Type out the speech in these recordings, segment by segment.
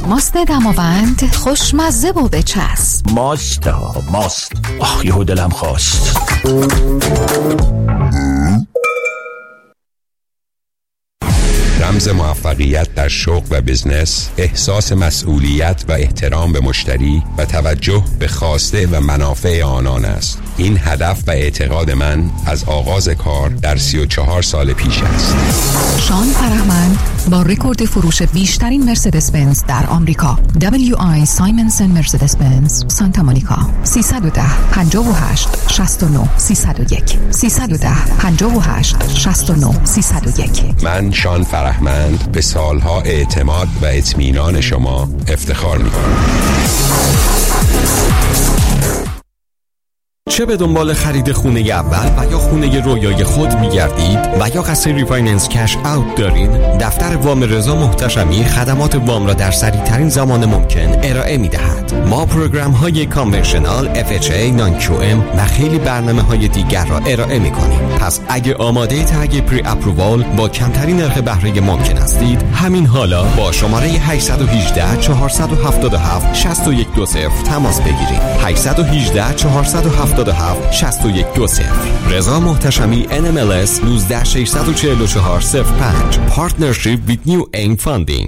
ماست دماوند خوشمزه و بچسب. ماست یهو دلم خواست. رمز موفقیت در شغل و بزنس احساس مسئولیت و احترام به مشتری و توجه به خواسته و منافع آنان است. این هدف و اعتقاد من از آغاز کار در 34 سال پیش است. شان فرهمند با رکورد فروش بیشترین مرسدس بنز در آمریکا، WI سایمنسن مرسدس بنز سانتا مونیکا، 310 58 69 301 310 58 69 301. من شان فرهمند به سالها اعتماد و اطمینان شما افتخار می‌کنم. چه به دنبال خرید خونه اول و یا خونه رویای خود می‌گردید و یا قصد ریفایننس کش اوت دارید؟ دفتر وام رضا محتشمی خدمات وام را در سریع‌ترین زمان ممکن ارائه می‌دهد. ما پروگرام‌های کانونشنال، FHA، نان QM و خیلی برنامه‌های دیگر را ارائه می‌کنیم. پس اگه آماده تگ پری اپرووال با کمترین نرخ بهره ممکن هستید، همین حالا با شماره 818 477 6120 تماس بگیرید. 818 477 6120. رضا محتشمی NMLS 1964405. Partnership with New Aim Funding.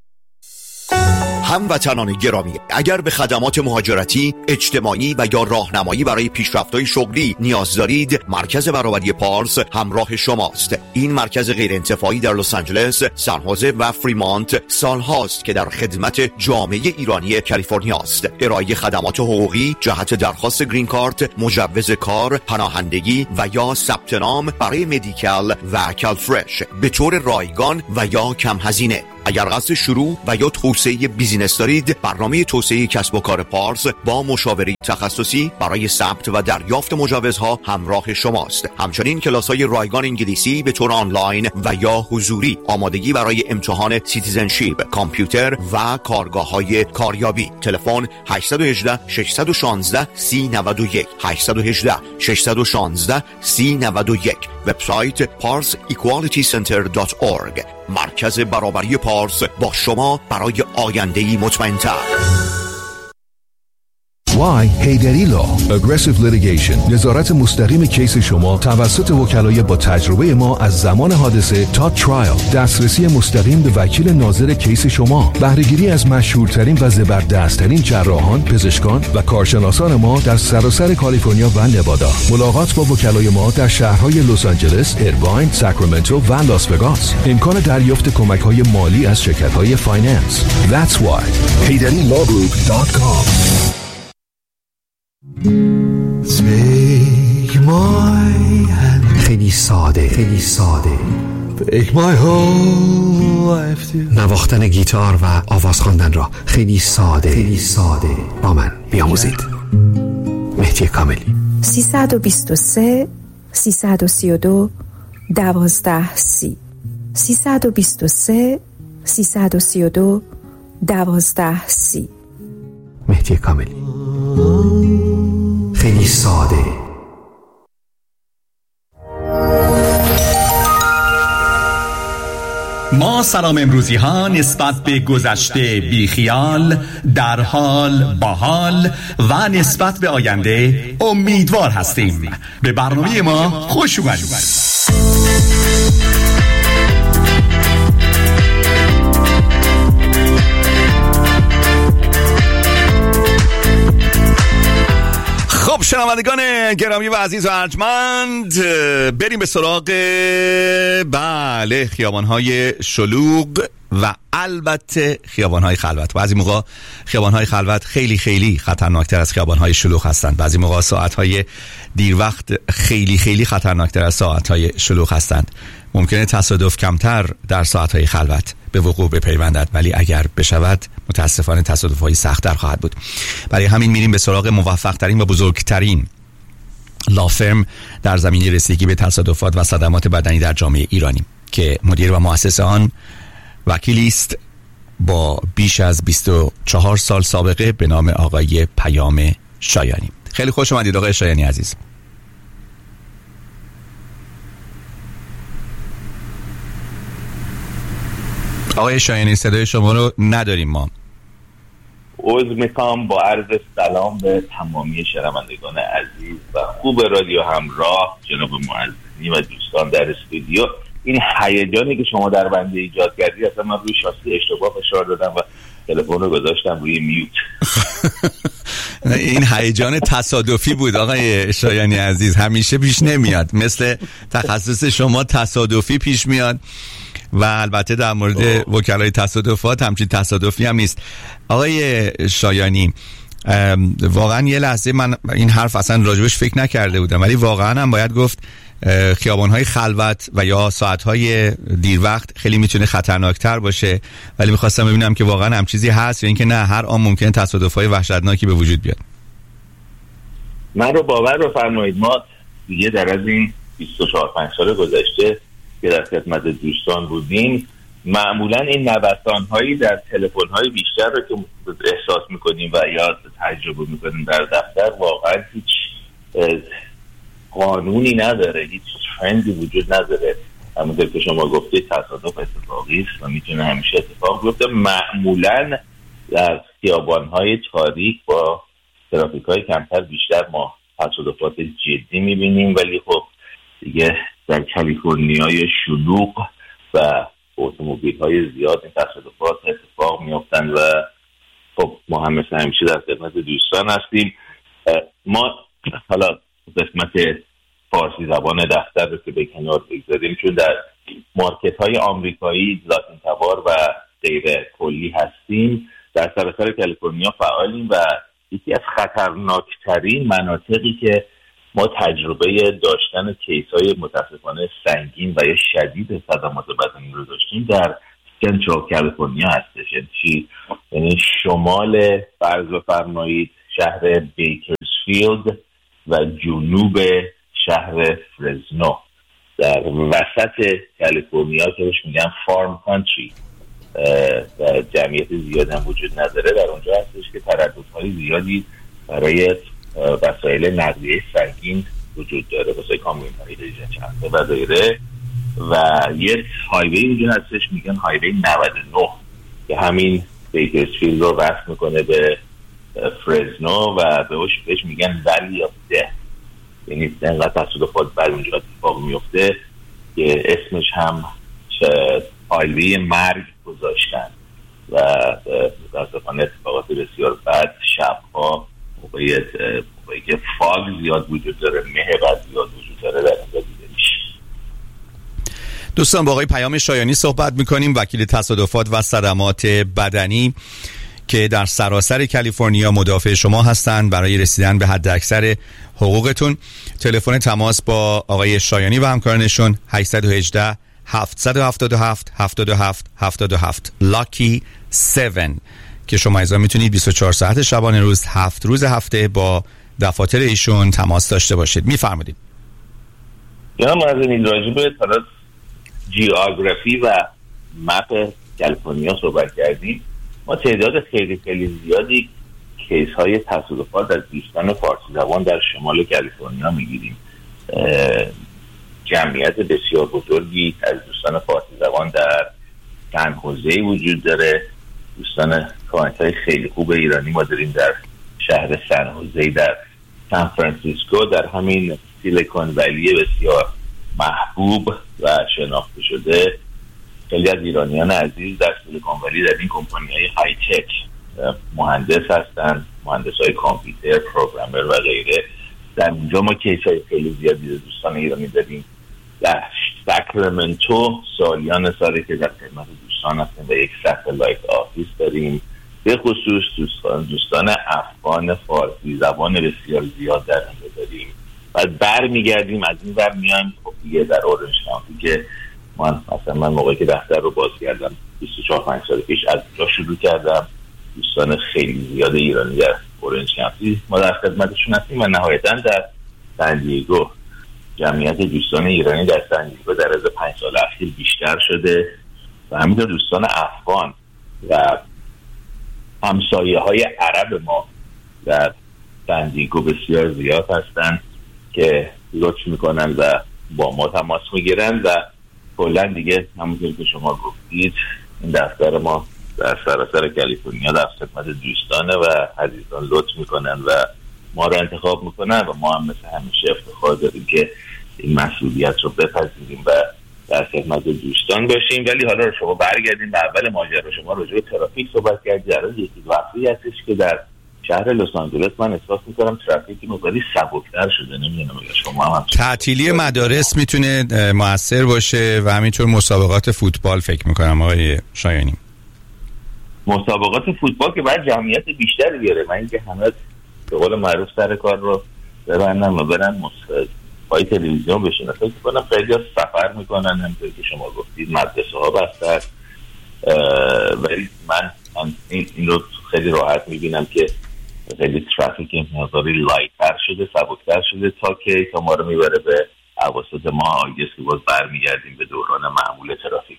هموطنان گرامی، اگر به خدمات مهاجرتی، اجتماعی و یا راهنمایی برای پیشرفت‌های شغلی نیاز دارید، مرکز برابری پارس همراه شماست. این مرکز غیرانتفاعی در لس آنجلس، سن خوزه و فریمانت سالهاست که در خدمت جامعه ایرانی کالیفرنیا است. ارائه خدمات حقوقی جهت درخواست گرین کارت، مجوز کار، پناهندگی و یا ثبت نام برای مدیکال و کالفرش به طور رایگان و یا کم هزینه. اگر قصد شروع و یا توسعه بیزینس دارید، برنامه توسعه کسب و کار پارس با مشاوره تخصصی برای ثبت و دریافت مجوزها همراه شماست. همچنین کلاس‌های رایگان انگلیسی به طور آنلاین و یا حضوری، آمادگی برای امتحان سیتیزنشیپ، کامپیوتر و کارگاه‌های کاریابی. تلفن 818 616 3091 818 616 3091. وبسایت parsequalitycenter.org. مرکز برابری پارس با شما برای آینده‌ای مطمئن‌تر. وای هیدری لا Aggressive Litigation، نظارت مستقیم کیس شما توسط وکلای با تجربه ما از زمان حادثه تا ترایل، دسترسی مستقیم به وکیل ناظر کیس شما، بهره‌گیری از مشهورترین و زبردستترین جراحان، پزشکان و کارشناسان ما در سراسر کالیفرنیا و نوادا. ملاقات با وکلای ما در شهرهای لس آنجلس، ایرواین، ساکرامنتو و لاس وگاس. امکان دریافت کمک‌های مالی از شرکت‌های فایننس. That's why HeyDaddyLawGroup.com. Take my hand. خیلی ساده Take my whole life to. نواختن گیتار و آواز خواندن را خیلی ساده با من بیاموزید. مهدی کاملی. 323 332 12 30 323 332 12 30. مهدی کاملی. خیلی ساده. ما سلام امروزی ها نسبت به گذشته بیخیال، در حال، باحال و نسبت به آینده امیدوار هستیم. به برنامه ما خوش اومدید. خب شنوندگان گرامی و عزیز و ارجمند، بریم به سراغ خیابان‌های شلوغ و البته خیابان‌های خلوت. بعضی موقع خیابان‌های خلوت خیلی خیلی خطرناکتر از خیابان‌های شلوغ هستند. بعضی موقع ساعت‌های دیر وقت خیلی خیلی خطرناکتر از ساعت‌های شلوغ هستند. ممکنه تصادف کمتر در ساعت‌های خلوت به وقوع بپیوندد، ولی اگر بشود متاسفانه تصادف‌های سخت‌تر خواهد بود. برای همین میریم به سراغ موفق‌ترین و بزرگترین لافرم در زمینه رسیدگی به تصادفات و صدمات بدنی در جامعه ایرانی که مدیر و مؤسس آن وکیلی است با بیش از 24 سال سابقه به نام آقای پیام شایانی. خیلی خوش اومدید آقای شایانی عزیز. آقای شایانی صدای شما رو نداریم ما. عذر میخوام با عرض سلام به تمامی شنوندگان عزیز و خوب رادیو همراه، جناب معززی و دوستان در استودیو. این هیجانی که شما در بنده ایجاد کردی، اصلا من روی شاسی اشتباه فشار دادم و تلفن رو گذاشتم روی میوت. این هیجان تصادفی بود آقای شایانی عزیز، همیشه پیش نمیاد، مثل تخصص شما تصادفی پیش میاد و البته در مورد وکلای تصادفات همچین تصادفی هم نیست. آقای شایانی، واقعا یه لحظه من این حرف اصلا راجبش فکر نکرده بودم، ولی واقعا هم باید گفت خیابان‌های خلوت و یا ساعت‌های دیر وقت خیلی میتونه خطرناکتر باشه، ولی میخواستم ببینم که واقعا هم چیزی هست یا اینکه نه هر آن ممکنه تصادف‌های وحشتناکی به وجود بیاد. من رو باور بفرمایید، ما دیگه در از این 24-5 سال گذشته که در خدمت دوستان بودیم، معمولا این نوسان‌هایی در تلفن‌های بیشتر رو که احساس می‌کنیم و یا تجربه می‌کنیم در دفتر، واقعا هیچ قانونی نداره، هیچ ترندی وجود نداره. همونطور که شما گفتید تصادف اتفاقی است و میتونه همیشه اتفاق بیفته. معمولا در خیابان‌های تاریک با ترافیک‌های کمتر بیشتر ما تصادفات جدی می‌بینیم، ولی خب دیگه در کالیفرنیای شلوغ و اتومبیل‌های زیاد این تصادفات اتفاق می‌افتند و خب ما هم مثل همیشه در خدمت دوستان هستیم. ما حالا قسمت فارسی زبان دفتر رو که به کنار بگذاریم، چون در مارکت‌های آمریکایی، لاتین تبار و غیر کلی هستیم، در سراسر کالیفرنیا فعالیم و یکی از خطرناکترین مناطقی که ما تجربه داشتن کیس‌های متاسفانه سنگین و یا شدید صدمات بدنی رو داشتیم در سنترال کالیفرنیا هستش. یعنی شمال فرض بفرمایید شهر بیکرزفیلد و جنوب شهر فرزنو، در وسط کالیفرنیا که بهش میگن فارم کانتری و جمعیت زیاد هم وجود نداره، در اونجا هستش که ترددهای زیادی برای وسایل نقلیه سنگین وجود داره، واسه کامیون‌های چنده و غیره. و یه هایوی وجود هستش میگن هایوی 99 که همین بیکرزفیلد رو وصل میکنه به فرزنو و بهش میگن ولی آف ده، یعنی انقدر تصادفات بر اونجا اتفاق میفته که اسمش هم هایوی مرگ گذاشتن و متاسفانه اتفاقات بسیار بد، شبها موقعی که فاگ زیاد وجود داره، مه بد زیاد وجود داره، در اینجا دیده میشه. دوستان با آقای پیام شایانی صحبت میکنیم، وکیل تصادفات و صدمات بدنی که در سراسر کالیفرنیا مدافع شما هستند برای رسیدن به حد اکثر حقوقتون. تلفن تماس با آقای شایانی و همکارانشون 818 777 77 77 لاکی 7 که شما ایضا میتونید 24 ساعت شبانه روز 7 روز هفته با دفاتر ایشون تماس داشته باشید. میفرمایید. یا ما از این راجبه طرف جیوگرافی و مپ کالیفرنیا صحبت کردیم. ما تعداد خیلی خیلی زیادی کیس های تصادفات از دوستان فارسی زبان در شمال کالیفرنیا میگیریم. جمعیت بسیار بزرگی از دوستان فارسی زبان در سن خوزه وجود داره. دوستان کانتای خیلی خوب ایرانی ما داریم در شهر سن خوزه، در سان فرانسیسکو، در همین سیلیکون ولی بسیار محبوب و شناخته شده. خیلی از ایرانیان عزیز در سیلیکون ولی در این کمپانی‌های های تک مهندس هستن، مهندسای کامپیوتر، پروگرامر و غیره. در اونجا ما کیس‌های خیلی زیادی دوستان ایرانی داریم. در ساکرامنتو سالیان سالی که در خدمت دوستان هستیم و یک ساتلایت آفیس داریم. به خصوص دوستان افغان فارسی زبان بسیار زیاد در اونجا داریم. بعد برمیگردیم از این ور میایم خب دیگه در اورنج کانتی که من موقعی که دفتر رو باز کردم 24-5 سال پیش از اونجا شروع کردم. دوستان خیلی زیاد ایرانی در اورنج کانتی ما در خدمتشون هستیم و نهایتاً در سن دیگو جمعیت دوستان ایرانی در سن دیگو در از 5 سال اخیر بیشتر شده و همینطور دوستان افغان و همسایه های عرب ما در سن دیگو بسیار زیاد هستن که لطف میکنن و با ما تماس میگیرن و کلا دیگه همونطور که شما گفتید این دفتر ما در سراسر کالیفرنیا در خدمت دوستانه و عزیزان لطف میکنن و ما رو انتخاب میکنن و ما هم مثل همیشه افتخار داریم که این مسئولیت رو بپذیریم و در خدمت دوستان باشیم. ولی حالا شما برگردیم به اول ماجرا. شما راجع به ترافیک صحبت کردید. در یکی دو هفته‌ای هستش که در شهر لس آنجلس من احساس می‌کنم ترافیک مقداری سبک‌تر شده. نمی‌دونم اگه شما هم تعطیلی مدارس میتونه موثر باشه و همینطور مسابقات فوتبال فکر می‌کنم آقای شایانی. مسابقات فوتبال که باید جمعیت بیشتری بیاره. من اینکه همه به قول معروف سر کار رو ببندن و برن پای تلویزیون بشینن. فکر می‌کنم خیلی سفر می‌کنن، همونطور که شما گفتید مدرسه‌ها بستن. ولی من این رو خیلی راحت می‌بینم که خیلی ترافیک مقداری لایت‌تر شده، سبک‌تر شده تا ما رو میبره به اواسط ماه آگست که باز برمیگردیم به دوران معمول ترافیک.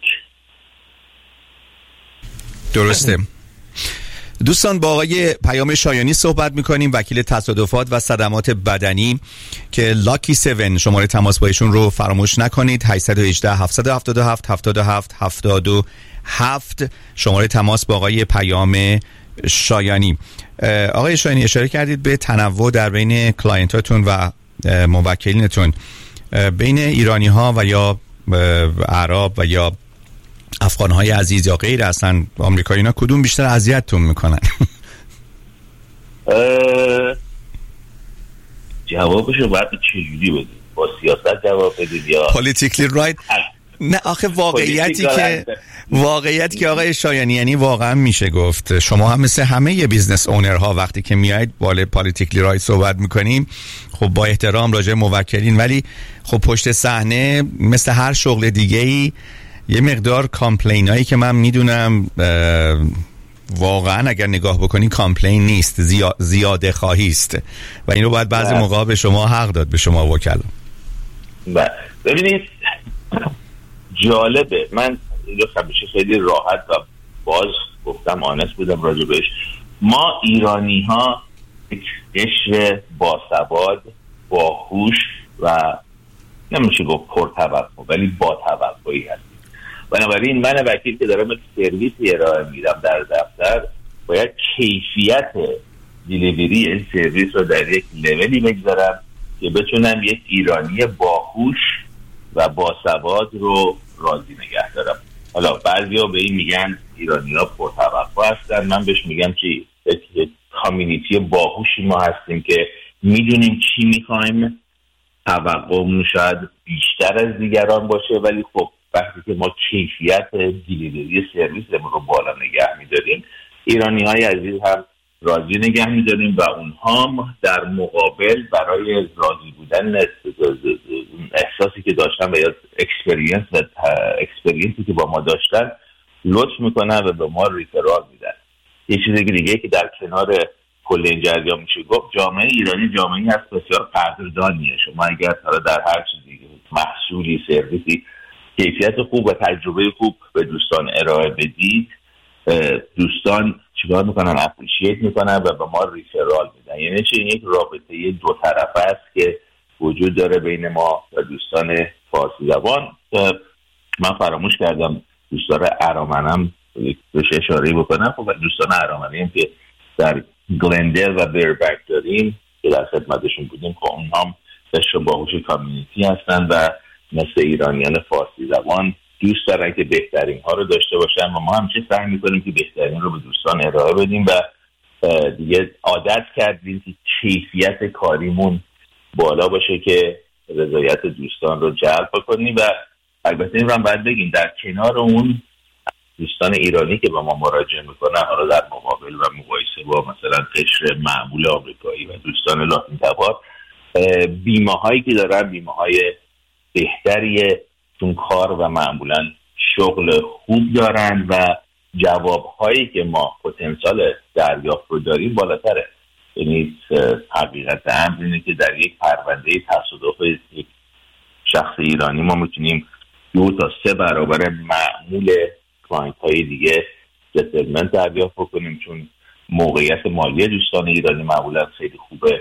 درسته. دوستان با آقای پیام شایانی صحبت میکنیم، وکیل تصادفات و صدمات بدنی که لاکی 7. شماره تماس با ایشون رو فراموش نکنید. 818 777 77 77 شماره تماس با آقای پیام شایانی. آقای شایانی اشاره کردید به تنوع در بین کلاینتاتون و موکلینتون، بین ایرانی ها و یا عرب و یا افغان های عزیز یا غیر اصلا آمریکایی، اینا کدوم بیشتر اذیتتون میکنن؟ جوابشو باید چجوری بدید؟ با سیاست جواب بدید یا politically right؟ نه آخه واقعیتی که آقای شایانی، یعنی واقعا میشه گفت شما هم مثل همه بیزنس اونرها وقتی که میایید بالا پالیتیکلی رایت صحبت میکنیم، خب با احترام راجع موکلین، ولی خب پشت صحنه مثل هر شغل دیگه‌ای یه مقدار کامپلین هایی که من میدونم واقعا اگر نگاه بکنین کامپلین نیست، زیاده خواهی است و این رو باید بعضی موقع به شما حق داد، به شما وکلا. ببینید جالبه، من اینو همیشه خیلی راحت و باز گفتم، آنست بودم راجع بهش. ما ایرانی ها قشر باسواد، باهوش و نمیشه گفت پرتوقع ولی با توقعی هستیم. بنابراین من وکیل که دارم یک سرویسی ارائه میدم در دفتر، باید کیفیت دیلیوری این سرویس رو در یک لولی بگذارم که بتونم یک ایرانی باهوش و باسواد رو راضی نگه دارم. حالا بعضیا به این میگن ایرانی‌ها پرتوقع هستن، من بهش میگم که یک کامیونیتی باهوشی ما هستیم که میدونیم چی میخوایم، توقعمون شاید بیشتر از دیگران باشه، ولی خب وقتی که ما کیفیت دیلیوری سرویسمون رو بالا نگه میداریم، ایرانی‌های عزیز هم راضی نگه میداریم و اونها هم در مقابل برای راضی بودن احساسی که داشتن و یا اکسپریانسی که با ما داشتن لطف میکنن و به ما ریفرال میدن. یه چیزی دیگه که در کنار کل این جریان میشه گفت، جامعه ایرانی جامعه‌ای هست بسیار قدردانیه. شما اگر حالا در هر چیزی، محصولی، سرویسی کیفیت خوب و تجربه خوب به دوستان ارائه بدید، دوستان چیکار میکنن؟ اپریشیت میکنن و به ما ریفرال میدن. یعنی چه؟ یک رابطه دو طرفه است که وجود داره بین ما و دوستان فارسی زبان. من فراموش کردم دوستان ارامنم بهش اشاره بکنم. خب دوستان ارامنی هم که در گلندل و بیربک داریم که در خدمتشون بودیم، که اونها هم قشر باهوش کامیونیتی هستن و مثل ایرانیان فارسی زبان دوست دارن که بهترین ها رو داشته باشن و ما همیشه سعی میکنیم که بهترین رو به دوستان ارائه بدیم و دیگه عادت کردیم که کیفیت کاریمون بالا باشه که رضایت دوستان رو جلب کنیم. و البته این رو هم باید بگیم در کنار اون دوستان ایرانی که به ما مراجعه میکنن، حالا در مقابل و مقایسه با مثلا قشر معمول آمریکایی و دوستان لاتین تبار، بیمه هایی که دارن بیمه های بهتریه، چون کار و معمولا شغل خوب دارن و جواب هایی که ما پتانسیل دریافت رو داریم بالاتره. یعنی حقیقت امر اینه که در یک پرونده تصادف یک شخص ایرانی ما میتونیم 2 تا 3 برابر معمول کلاینت های دیگه ستلمنت دریافت بکنیم، چون موقعیت مالی دوستان ایرانی معمولا خیلی خوبه.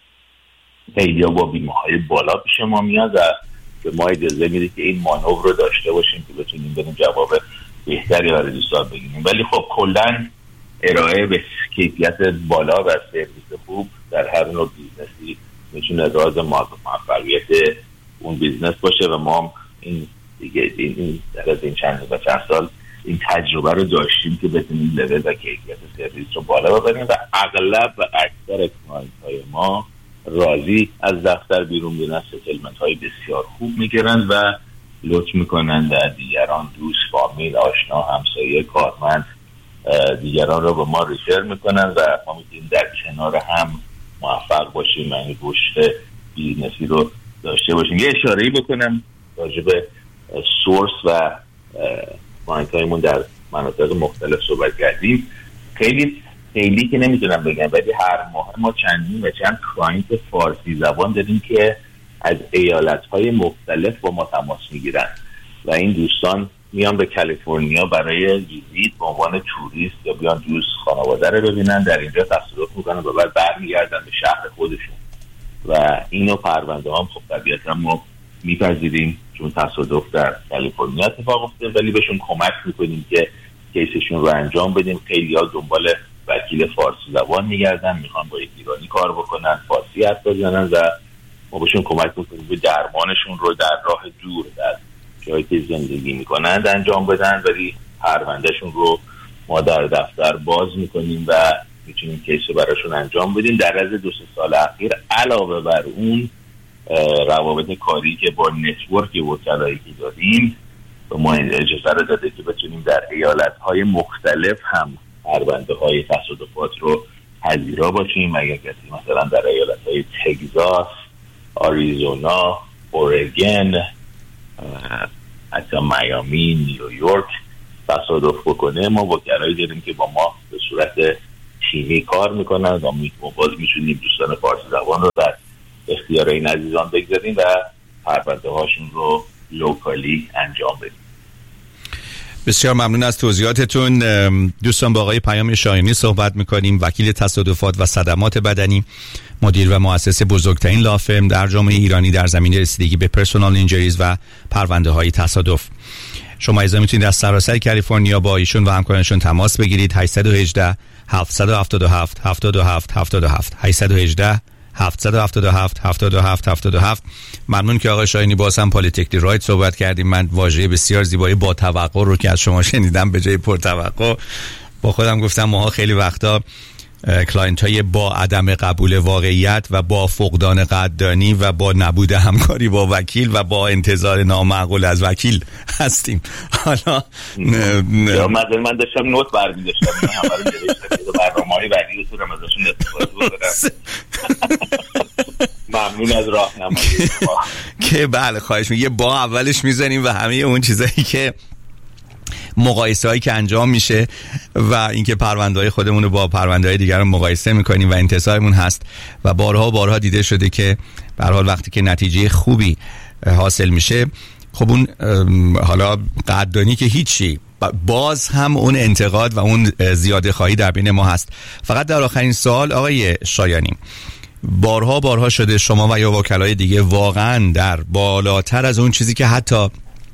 خیلی با بیمه های بالا پیش ما میاد و به ما اجازه میده که این مانور رو داشته باشیم که بتونیم بریم جواب بهتری برای دوستان بگیریم. ولی خب کلا ارائه به کیفیت بالا و سرویس خوب در هر نوع بیزنسی میتونه راز موفقیت اون بیزنس باشه و ما این دیگه این در از این چند سال این تجربه رو داشتیم که بتونیم لول و کیفیت سرویس رو بالا ببریم و اغلب و اکثر کلاینت های ما راضی از دفتر بیرون میرن، ستلمنت های بسیار خوب میگیرن و لطف میکنن در دیگران، دوست، فامیل، آشنا، همسایه، کارمند دیگران رو به ما ریفر میکنن و ما میتونیم در کنار هم موفق باشیم، یعنی رشد بیزنسی رو داشته باشیم. یه اشاره‌ای بکنم راجع به سورس و کلاینت هایمون در مناطق مختلف صحبت کردیم. خیلی که نمیتونم بگم، ولی هر ماه ما چندین و چند کلاینت فارسی زبان داریم که از ایالت‌های مختلف با ما تماس میگیرن و این دوستان میان به کالیفرنیا برای ویزیت به عنوان توریست یا بیان دوست خانواده رو ببینن، در اینجا تصادف میکنن و بعد برمیگردن به شهر خودشون و اینو پرونده هم خب طبیعتا ما میپذیریم چون تصادف در کالیفرنیا اتفاق افتاده، ولی بهشون کمک میکنیم که کیسشون رو انجام بدیم. خیلی ها دنبال وکیل فارسی زبان میگردن، میخوان با یک ایرانی کار بکنن، فارسی حرف بزنن و ما بهشون کمک میکنیم به درمانشون رو در راه دور در جایی که زندگی میکنند انجام بدن، ولی پروندهشون رو ما در دفتر باز میکنیم و میتونیم کیس رو براشون انجام بدیم. در از 2 سال اخیر علاوه بر اون روابط کاری که با نتورک وکلایی که داریم به ما اجازه رو داده که بتونیم در ایالت‌های مختلف هم پرونده‌های تصادفات رو پذیرا باشیم. اگر کسی مثلا در ایالت‌های تگزاس، آریزونا، اورگن، حتی میامی، نیویورک تصادف بکنه، ما وکلایی داریم که با ما به صورت تیمی کار میکنن و باز میتونیم دوستان فارسی زبان رو در اختیار این عزیزان بگذاریم و پرونده هاشون رو لوکالی انجام بدیم. بسیار ممنون از توضیحاتتون. دوستان با آقای پیام شاهینی صحبت میکنیم، وکیل تصادفات و صدمات بدنی، مدیر و مؤسس بزرگترین لافرم در جامعه ایرانی در زمینه رسیدگی به پرسونال اینجریز و پرونده های تصادف. شما ایضا میتونید از سراسر کالیفرنیا با ایشون و همکارانشون تماس بگیرید. 818 777 77 77 818 777 77 77. ممنون که آقای شاهینی باز هم پالیتکنیک رایت صحبت کردیم. من واژه بسیار زیبایی با توقع رو که از شما شنیدم به جای پرتوقع با خودم گفتم ماها خیلی وقتا کلاینت های با عدم قبول واقعیت و با فقدان قدردانی و با نبوده همکاری با وکیل و با انتظار نامعقول از وکیل هستیم. حالا من داشتم نوت برمی‌داشتم همه رو نوشتم که برنامه‌های بعدی رو هم ازشون استفاده بکنم. ممنون از راهنمایی شما که بله خواهش می‌کنم. یه با اولش میزنیم و همه اون چیزایی که مقایسه هایی که انجام میشه و اینکه پرونده های خودمون رو با پرونده های دیگر رو مقایسه میکنیم و انتظارمون هست و بارها دیده شده که به هر حال وقتی که نتیجه خوبی حاصل میشه خب اون حالا قدردانی که هیچی، باز هم اون انتقاد و اون زیاده خواهی در بین ما هست. فقط در آخرین سوال آقای شایانی، بارها شده شما و یا وکلای دیگه واقعا در بالاتر از اون چیزی که حتی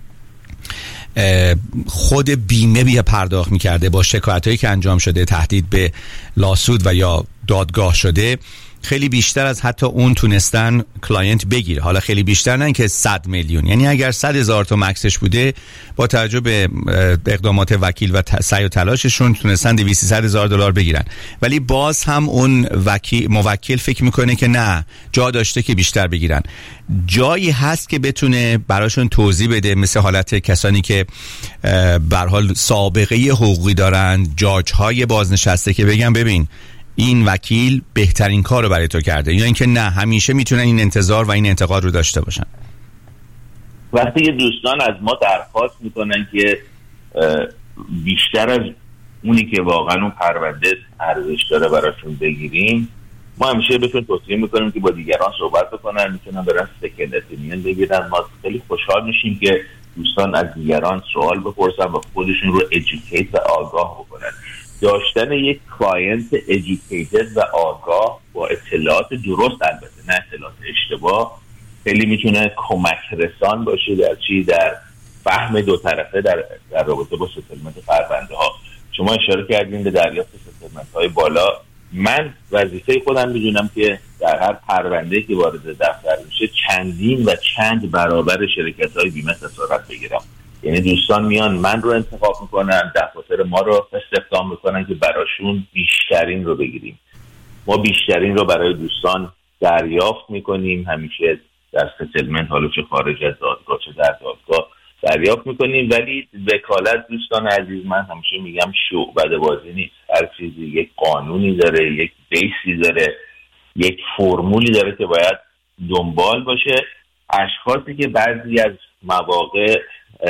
خود بیمه بیا پرداخت میکرده با شکایتایی که انجام شده، تهدید به لاسود و یا دادگاه شده، خیلی بیشتر از حتی اون تونستن کلاینت بگیره. حالا خیلی بیشتر نه که 100 میلیون، یعنی اگر 100,000 تا مکسش بوده با توجه به اقدامات وکیل و سعی و تلاششون تونستن 200,000 دلار بگیرن، ولی باز هم اون موکل فکر میکنه که نه، جا داشته که بیشتر بگیرن. جایی هست که بتونه براشون توضیح بده، مثل حالت کسانی که به هر حال سابقه حقوقی دارن، جاج های بازنشسته، که بگن ببین این وکیل بهترین کار رو برای تو کرده، یا اینکه نه همیشه میتونن این انتظار و این انتقاد رو داشته باشن؟ وقتی که دوستان از ما درخواست میکنن که بیشتر از اونی که واقعا اون پرونده ارزش داره براشون بگیریم، ما همیشه بهشون توصیه میکنیم که با دیگران صحبت بکنن، میتونن برن سکند اپینین بگیرن. ما خیلی خوشحال میشیم که دوستان از دیگران سوال بپرسن و خودشون رو ادوکییت و آگاه بکنن. داشتن یک کلاینت ادوکییتد و آگاه با اطلاعات درست، البته نه اطلاعات اشتباه، خیلی میتونه کمک رسان باشه در فهم دو طرفه در رابطه با ستلمنت پرونده ها. شما اشاره کردین به دریافت ستلمنت های بالا. من وظیفه خودم میدونم که در هر پرونده که وارد دفتر میشه چندین و چند برابر شرکت های بیمه خسارت بگیرم. یعنی دوستان میان من رو انتخاب میکنن، دفاتر ما رو استخدام میکنن که براشون بیشترین رو بگیریم. ما بیشترین رو برای دوستان دریافت میکنیم، همیشه در ستلمنت، حالا چه خارج از دادگاه چه در دادگاه دریافت میکنیم. ولی وکالت دوستان عزیز، من همیشه میگم شعبده بازی نیست. هر چیزی یک قانونی داره، یک بیسی داره، یک فرمولی داره که باید دنبال باشه. اشخاصی که بعضی از مواقع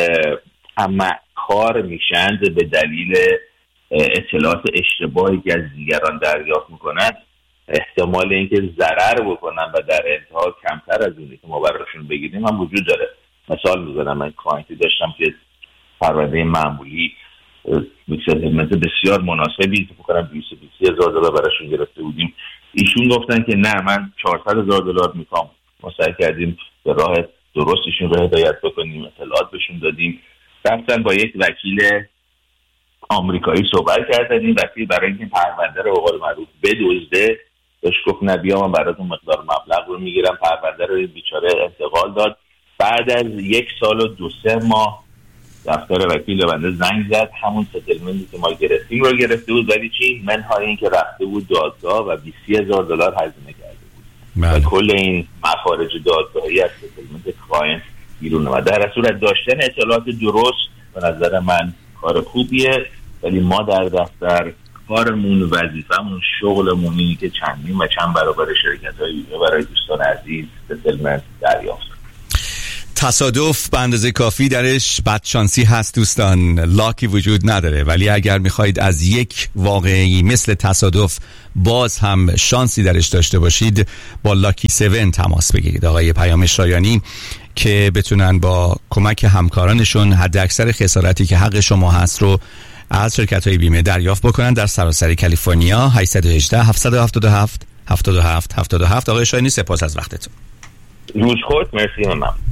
طمع‌کار میشند به دلیل اطلاعات اشتباهی که از دیگران دریافت میکنن، احتمال اینکه ضرر بکنن و در انتها کمتر از اونی که ما براشون بگیریم هم وجود داره. مثال میزنم، من کلاینتی داشتم که پرونده معمولی ستلمنت بسیار مناسبی فکر کنم $220,000 براشون گرفته بودیم. ایشون گفتن که نه، من $400,000 میخوام. ما سعی کردیم به راه درستشون رو هدایت بکنیم، اطلاعات بهشون دادیم. رفتن با یک وکیل آمریکایی صحبت کردن. وکیل برای اینکه پرونده رو به قول معروف بدزده بهش گفت نه بیا من براتون مقدار مبلغ رو میگیرم. پرونده رو بیچاره انتقال داد. بعد از 1 سال و 2-3 ماه دفتر وکیل بنده زنگ زد، همون ستلمنتی که ما گرفتیم رو گرفته بود، ولی چی؟ منهای این که رفته بود دادگاه و $20,000 هزینه کرده بود. و کل این مخارج دادگاهی از ستلمنت کلاینت بیرون اومد. در صورت داشتن اطلاعات درست به نظر من کار خوبیه، ولی ما در دفتر کارمون، وظیفمون، شغلمون اینه که چندین و چند برابر شرکت‌های بیمه برای دوستان عزیز ستلمنت دریافت. تصادف به اندازه کافی درش بدشانسی هست دوستان، لاکی وجود نداره. ولی اگر میخواید از یک واقعی مثل تصادف باز هم شانسی درش داشته باشید، با لاکی 7 تماس بگیرید. آقای پیامش رایانی که بتونن با کمک همکارانشون حد اکثر خسارتی که حق شما هست رو از شرکت‌های بیمه دریافت بکنن در سراسر کالیفرنیا. 818 777 77 77. آقای شایانی سپاس از وقتتون. روز خود، مرسی. ممنون.